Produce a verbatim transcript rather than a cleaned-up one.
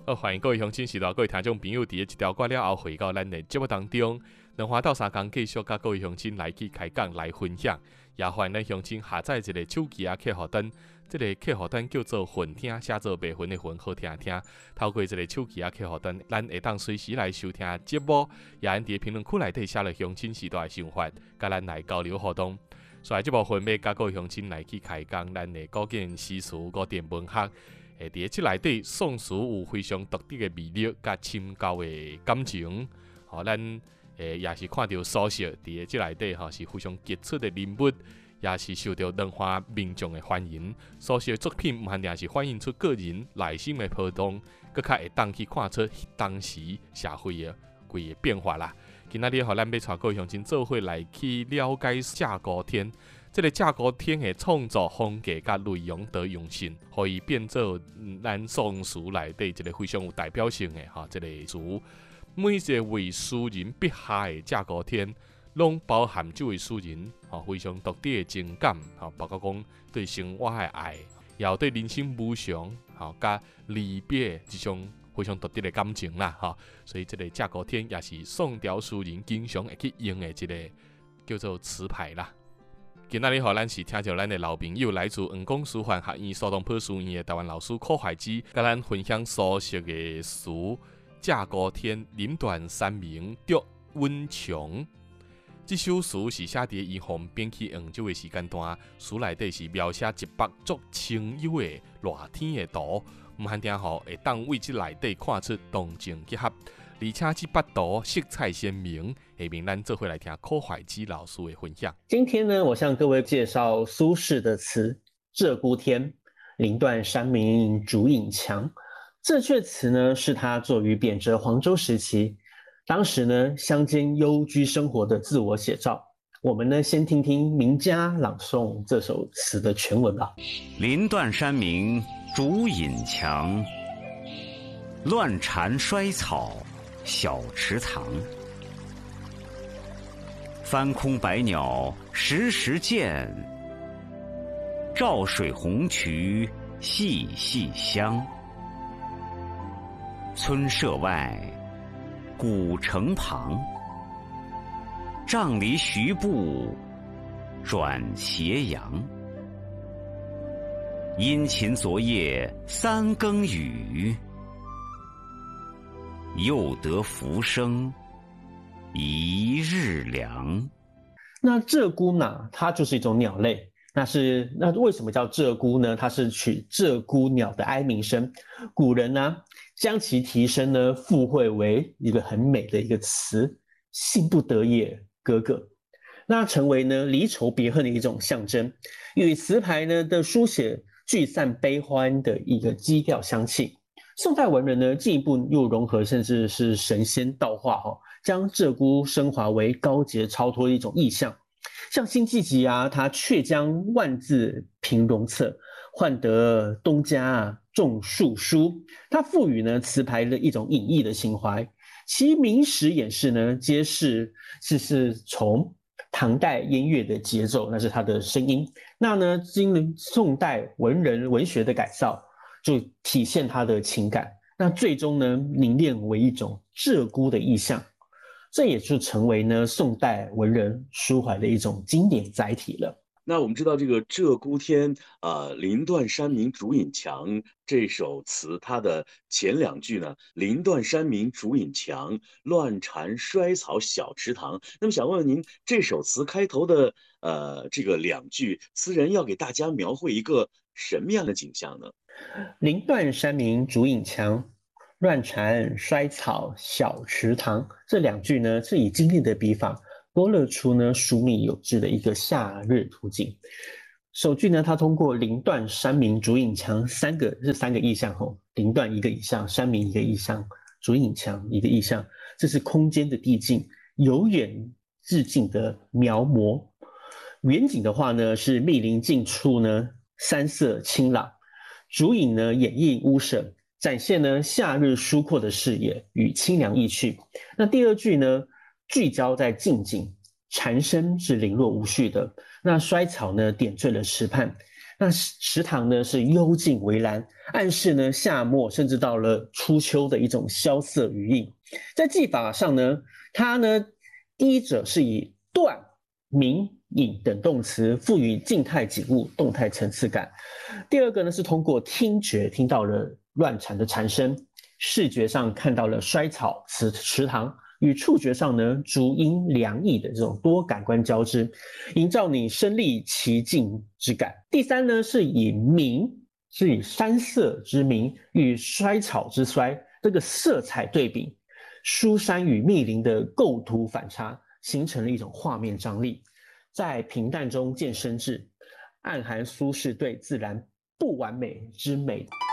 好，欢迎各位乡亲、时代各位听众朋友，伫一条歌了后，回到咱的节目当中，两花到三工继续甲各位乡亲来去开讲来分享。也欢迎咱乡亲下载一个手机啊客户端，这个客户端叫做混听，写做白混的混，好听听。透过这个手机啊客户端，咱会当随时来收听节目，也按伫评论区内底写了乡亲时代的想法，甲咱来交流互动。所以这部分要甲各位乡亲来去开讲，咱的古建诗词、古典文学。诶，伫即内底，宋词有非常独特的魅力，甲深厚的感情。吼，咱诶也是看到苏轼伫即内底，吼是非常杰出的人物，也是受到两岸民众的欢迎。苏轼的作品毋限定是反映出个人内心的波动，更较会当去看出当时社会的规个变化啦。今仔日，互咱要带各位乡亲做伙来去了解夏高天。这个夏高天的创作风格甲内容都用心，可以变做咱宋词内底一个非常有代表性的哈，这个词。每一个位诗人笔下的夏高天，拢包含这位诗人哈非常独特的情感哈，包括讲对生活的爱，也有对人生无常哈甲离别这种非常独特的感情啦哈。所以这个夏高天也是宋朝诗人经常会去用的一个叫做词牌啦。今仔日，互咱是听着咱的老朋友，来自黄冈师范学院苏东坡书院的台湾老师柯怀之，甲咱分享苏轼的诗《夏高天》，林断山明竹温墙。这首诗是写伫伊方变去杭州的时间段，诗内底是描写一幅足清幽的热天的图，毋限定吼会当为即内底看出动静结合。而且这幅图色彩鲜明，下面咱做伙来听柯怀之老师的分享。 今天呢，我向各位介绍苏轼的词《鹧鸪天》，林断山明竹影墙。这阙词呢，是他作于贬谪黄州时期，当时呢乡间幽居生活的自我写照。我们呢，先听听名家朗诵这首词的全文吧。 林断山明竹影墙，乱蝉衰草小池塘。翻空白鸟时时见，照水红渠细细香。村舍外，古城旁，杖藜徐步转斜阳。殷勤昨夜三更雨，又得浮生一日凉。 那鹧鸪呢，它就是一种鸟类。那是那为什么叫鹧鸪呢？它是取鹧鸪鸟的哀鸣声，古人呢将其提升呢附会为一个很美的一个词，幸不得也，哥哥。那成为呢离愁别恨的一种象征，与词牌呢的书写聚散悲欢的一个基调相契。宋代文人呢进一步又融合甚至是神仙道化哈，将鹧鸪升华为高洁超脱的一种意象。像辛弃疾啊，他却将万字平戎策，换得东家啊种树书。他赋予呢词牌的一种隐逸的情怀，其明史演示呢，皆是是是从唐代音乐的节奏，那是他的声音。那呢，经宋代文人文学的改造，就体现他的情感。那最终呢，凝练为一种鹧鸪的意象。这也就成为呢宋代文人抒怀的一种经典载体了。 那我们知道这个鹧鸪天，呃，林断山明竹影墙这首词，它的前两句呢，林断山明竹影墙，乱蝉衰草小池塘。那么想问问您，这首词开头的呃这个两句，词人要给大家描绘一个什么样的景象呢？ 林断山明竹影墙，乱蝉衰草小池塘，这两句呢是以精炼的笔法勾勒出呢疏密有致的一个夏日图景。首句呢，它通过林断山明竹影墙三个是三个意象吼，林断一个意象，山明一个意象，竹影墙一个意象，这是空间的递进，由远至近的描摹。远景的话呢，是密林近处呢山色清朗，竹影呢掩映屋舍，展现呢夏日疏阔的视野与清凉意趣。那第二句呢，聚焦在近景，蝉声是零落无序的，那衰草呢点缀了池畔， 那池塘呢是幽静微蓝，暗示呢夏末甚至到了初秋的一种萧瑟余韵。在技法上呢，它呢第一者是以断、明、引等动词赋予静态景物动态层次感。第二个呢是通过听觉听到了乱蝉的蝉声，视觉上看到了衰草、池池塘。与触觉上呢，竹阴凉意的这种多感官交织，营造你身临其境之感。第三呢，是以明，是以山色之明与衰草之衰这个色彩对比，疏山与密林的构图反差，形成了一种画面张力。在平淡中见深挚，暗含苏轼对自然不完美之美